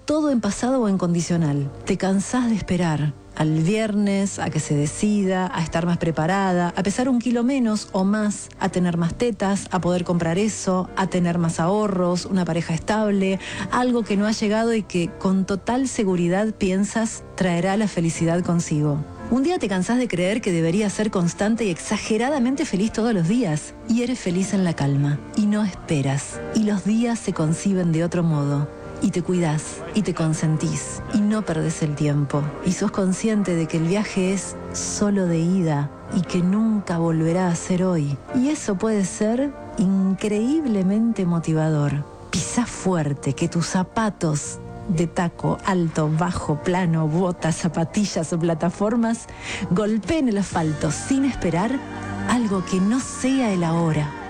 todo en pasado o en condicional. Te cansás de esperar al viernes, a que se decida, a estar más preparada, a pesar 1 kilo menos o más, a tener más tetas, a poder comprar eso, a tener más ahorros, una pareja estable, algo que no ha llegado y que con total seguridad piensas traerá la felicidad consigo. Un día te cansás de creer que deberías ser constante y exageradamente feliz todos los días, y eres feliz en la calma, y no esperas, y los días se conciben de otro modo. Y te cuidás, y te consentís, y no perdés el tiempo. Y sos consciente de que el viaje es solo de ida, y que nunca volverá a ser hoy. Y eso puede ser increíblemente motivador. Pisá fuerte, que tus zapatos de taco, alto, bajo, plano, botas, zapatillas o plataformas golpeen el asfalto sin esperar algo que no sea el ahora.